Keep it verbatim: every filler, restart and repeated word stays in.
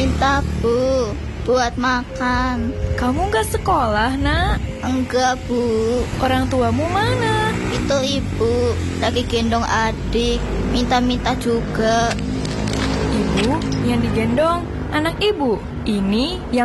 Minta Bu, buat makan. Kamu gak sekolah, nak? Enggak Bu. Orang tuamu mana? Itu ibu, lagi gendong adik. Minta-minta juga. Ibu yang digendong anak ibu. Ini yang